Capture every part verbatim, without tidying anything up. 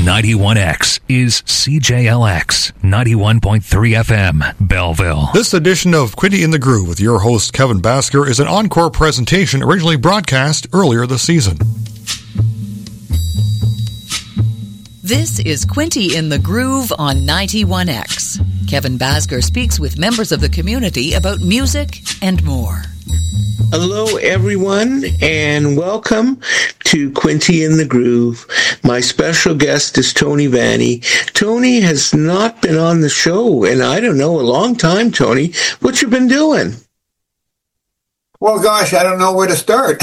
ninety-one X is C J L X ninety-one point three F M, Belleville. This edition of Quinty in the Groove with your host, Kevin Basker, is an encore presentation originally broadcast earlier this season. This is Quinty in the Groove on ninety-one X. Kevin Basker speaks with members of the community about music and more. Hello, everyone, and welcome to Quinty in the Groove. My special guest is Tony Vanni. Tony has not been on the show in, I don't know, a long time, Tony. What you been doing? Well, gosh, I don't know where to start.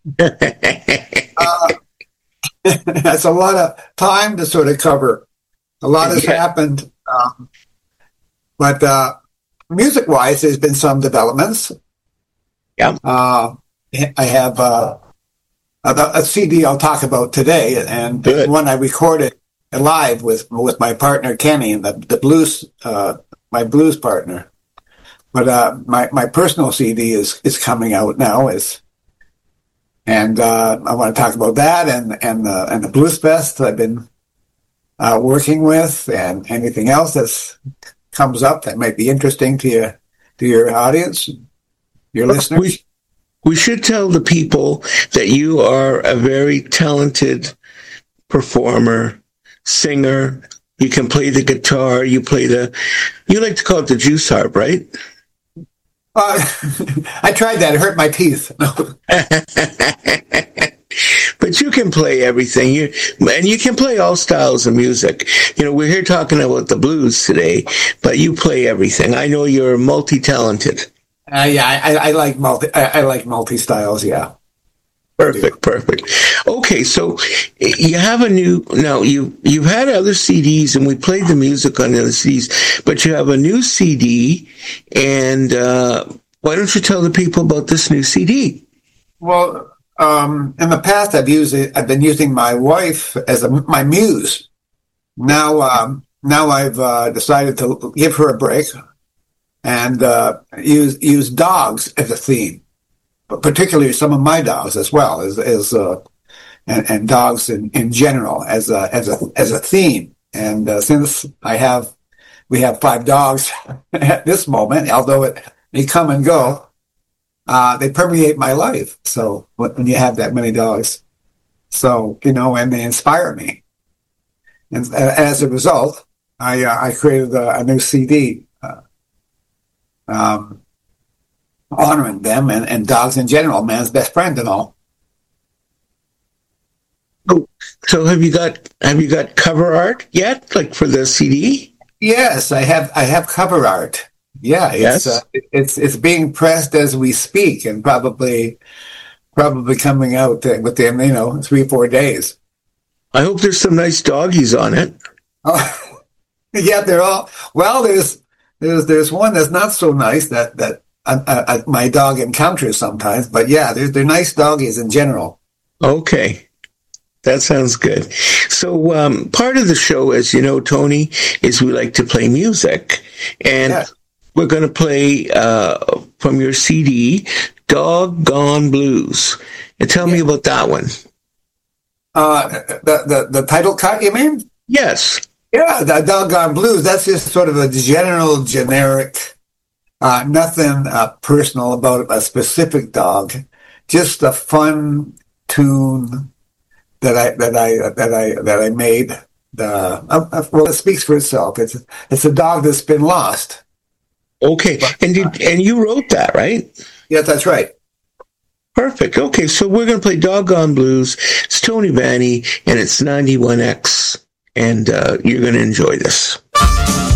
uh, that's a lot of time to sort of cover. A lot has happened. Um, but uh, music-wise, there's been some developments. Yeah. Uh, I have uh, a, a C D I'll talk about today, and Good. one I recorded live with with my partner Kenny, the the blues uh, my blues partner. But uh, my my personal C D is is coming out now, is, and uh, I want to talk about that and and the and the Blues Fest I've been uh, working with, and anything else that comes up that might be interesting to your to your audience. Your listeners? We, we should tell the people that you are a very talented performer, singer. You can play the guitar. You play the, you like to call it the juice harp, right? Uh, I tried that. It hurt my teeth. But you can play everything. You and you can play all styles of music. You know, we're here talking about the blues today, but you play everything. I know you're multi-talented. Uh, yeah, I, I like multi. I, I like multi styles. Yeah, perfect, perfect. Okay, so you have a new. Now you you've had other C Ds, and we played the music on the other C Ds, but you have a new C D. And uh, why don't you tell the people about this new C D? Well, um, in the past, I've used it. I've been using my wife as a, my muse. Now, um, now I've uh, decided to give her a break. And uh, use use dogs as a theme, but particularly some of my dogs as well as as uh, and, and dogs in, in general as a as a as a theme. And uh, since I have we have five dogs at this moment, although it may come and go, uh, they permeate my life. So when you have that many dogs, so you know, and they inspire me. And as a result, I uh, I created a, a new C D. Um, honoring them and, and dogs in general, man's best friend and all. Oh, so have you got have you got cover art yet, like for the C D? Yes, I have. I have cover art. Yeah, it's yes. uh, it's it's being pressed as we speak, and probably probably coming out within you know three four days. I hope there's some nice doggies on it. Oh, yeah, they're all well. There's. There's there's one that's not so nice that that uh, uh, my dog encounters sometimes, but yeah, they're they're nice doggies in general. Okay, that sounds good. So um, part of the show, as you know, Tony, is we like to play music, and yeah. We're going to play uh, from your C D, "Doggone Blues." And tell yeah. me about that one. Uh, the the the title cut, you mean? Yes. Yeah, the Doggone Blues, that's just sort of a general, generic, uh, nothing uh, personal about a specific dog, just a fun tune that I that I that I that I made. Uh, uh, well, it speaks for itself. It's it's a dog that's been lost. Okay, but, and you and you wrote that, right? Yes, that's right. Perfect. Okay, so we're going to play Doggone Blues. It's Tony Vanni, and it's ninety-one X. And uh, you're going to enjoy this.